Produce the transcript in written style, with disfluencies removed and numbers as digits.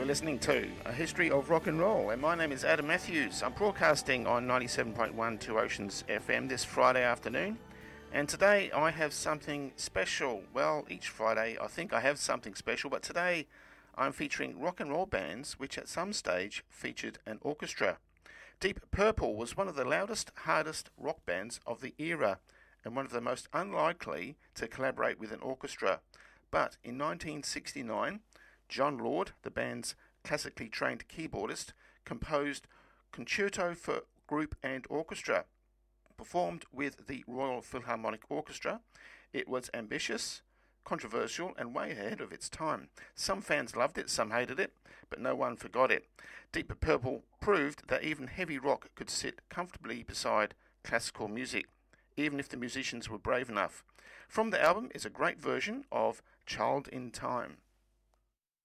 Listening to A History of Rock and Roll, and my name is Adam Matthews. I'm broadcasting on 97.1 Two Oceans FM this Friday afternoon, and today I have something special. Well, each Friday I think I have something special, but today I'm featuring rock and roll bands which at some stage featured an orchestra. Deep Purple was one of the loudest, hardest rock bands of the era, and one of the most unlikely to collaborate with an orchestra. But in 1969, Jon Lord, the band's classically trained keyboardist, composed Concerto for Group and Orchestra. Performed with the Royal Philharmonic Orchestra, it was ambitious, controversial, and way ahead of its time. Some fans loved it, some hated it, but no one forgot it. Deep Purple proved that even heavy rock could sit comfortably beside classical music, even if the musicians were brave enough. From the album is a great version of Child in Time.